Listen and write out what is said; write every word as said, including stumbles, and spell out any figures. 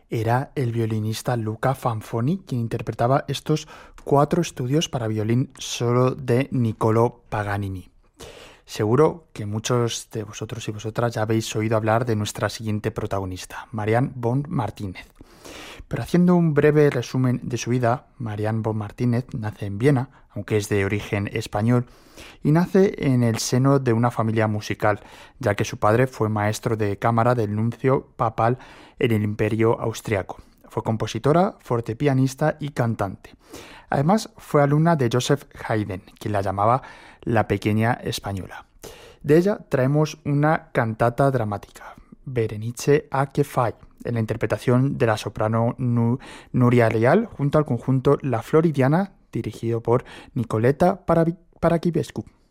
Era el violinista Luca Fanfoni quien interpretaba estos cuatro estudios para violín solo de Niccolò Paganini. Seguro que muchos de vosotros y vosotras ya habéis oído hablar de nuestra siguiente protagonista, Marianne von Martínez. Pero haciendo un breve resumen de su vida, Marianne von Martínez nace en Viena, aunque es de origen español, y nace en el seno de una familia musical, ya que su padre fue maestro de cámara del nuncio papal en el Imperio Austriaco. Fue compositora, fortepianista y cantante. Además, fue alumna de Joseph Haydn, quien la llamaba la pequeña española. De ella traemos una cantata dramática, Berenice a che fai, en la interpretación de la soprano Nu- Nuria Leal junto al conjunto La Floridiana, dirigido por Nicoletta Paravi- Paraschivescu.